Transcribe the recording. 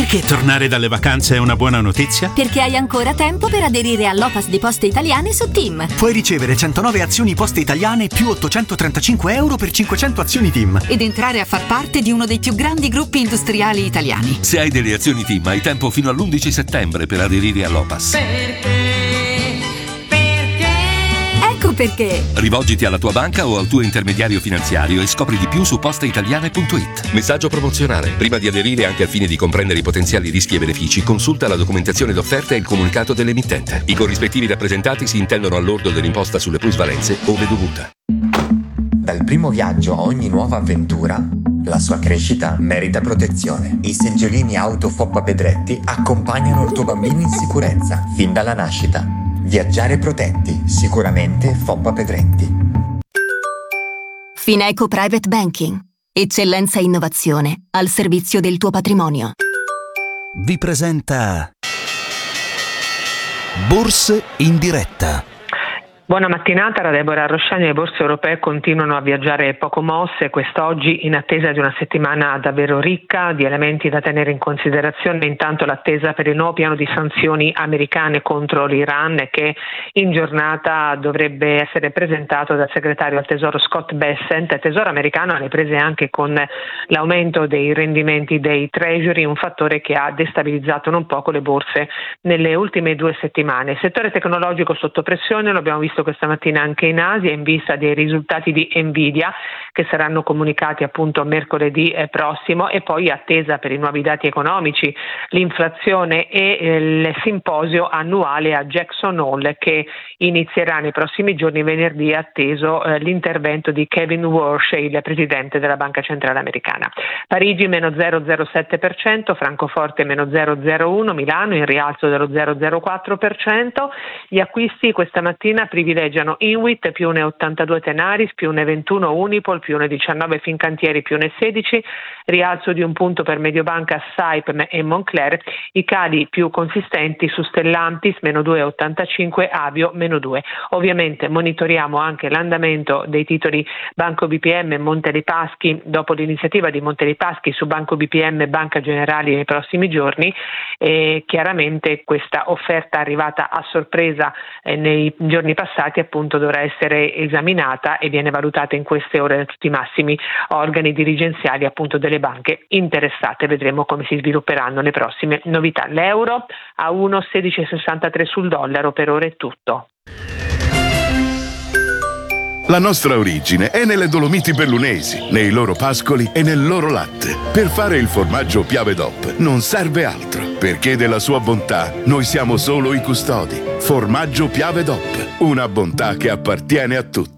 Perché tornare dalle vacanze è una buona notizia? Perché hai ancora tempo per aderire all'Opas di Poste Italiane su TIM. Puoi ricevere 109 azioni Poste Italiane più 835 euro per 500 azioni TIM. Ed entrare a far parte di uno dei più grandi gruppi industriali italiani. Se hai delle azioni TIM hai tempo fino all'11 settembre per aderire all'Opas. Ecco perché. Rivolgiti alla tua banca o al tuo intermediario finanziario e scopri di più su posteitaliane.it. Messaggio promozionale. Prima di aderire, anche al fine di comprendere i potenziali rischi e benefici, consulta la documentazione d'offerta e il comunicato dell'emittente. I corrispettivi rappresentati si intendono al lordo dell'imposta sulle plusvalenze ove dovuta. Dal primo viaggio a ogni nuova avventura, la sua crescita merita protezione. I seggiolini auto Foppa Pedretti accompagnano il tuo bambino in sicurezza fin dalla nascita. Viaggiare protetti, sicuramente Foppa Pedretti. Fineco Private Banking. Eccellenza e innovazione al servizio del tuo patrimonio. Vi presenta Borse in diretta. Buona mattinata, da Deborah Rosciani. Le borse europee continuano a viaggiare poco mosse quest'oggi in attesa di una settimana davvero ricca di elementi da tenere in considerazione. Intanto l'attesa per il nuovo piano di sanzioni americane contro l'Iran, che in giornata dovrebbe essere presentato dal segretario al Tesoro Scott Bessent. Tesoro americano alle prese anche con l'aumento dei rendimenti dei treasury, un fattore che ha destabilizzato non poco le borse nelle ultime 2 settimane. Il settore tecnologico sotto pressione, lo abbiamo visto questa mattina anche in Asia in vista dei risultati di Nvidia che saranno comunicati appunto mercoledì prossimo, e poi attesa per i nuovi dati economici, l'inflazione e il simposio annuale a Jackson Hole che inizierà nei prossimi giorni. Venerdì è atteso l'intervento di Kevin Warsh, il presidente della Banca Centrale Americana. Parigi meno 0,07%, Francoforte meno 0,01%, Milano in rialzo dello 0,04%. Gli acquisti questa mattina privilegiano Inwit più 1,82 Tenaris, più 1,21 Unipol, più 1,19 Fincantieri, più 1,16, rialzo di 1 punto per Mediobanca, Saipem e Moncler. I cali più consistenti su Stellantis meno 2,85, Avio meno 2. Ovviamente monitoriamo anche l'andamento dei titoli Banco BPM e Monte dei Paschi dopo l'iniziativa di Monte dei Paschi su Banco BPM e Banca Generali nei prossimi giorni, e chiaramente questa offerta arrivata a sorpresa nei giorni passati appunto dovrà essere esaminata e viene valutata in queste ore da tutti i massimi organi dirigenziali appunto delle banche interessate. Vedremo come si svilupperanno le prossime novità. L'euro a 1,1663 sul dollaro. Per ora è tutto. La nostra origine è nelle Dolomiti Bellunesi, nei loro pascoli e nel loro latte. Per fare il formaggio Piave DOP non serve altro, perché della sua bontà noi siamo solo i custodi. Formaggio Piave DOP, una bontà che appartiene a tutti.